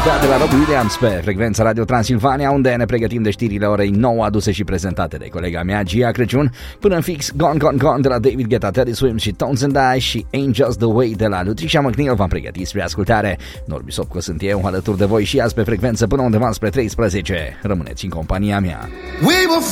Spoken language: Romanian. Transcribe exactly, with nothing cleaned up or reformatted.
de la Rob Williams pe frecvența Radio Transilvania, unde ne pregătim de știrile orei nouă aduse și prezentate de colega mea Gia Crăciun, până în fix Gone Gone Gone de la David Guetta, Teddy Swims și Tones and I și Ain't Just The Way de la Lutricia McNeil v-am pregătit spre ascultare. Norbi Sopco sunt eu, alături de voi și azi pe frecvență până undeva spre treisprezece. Rămâneți în compania mea.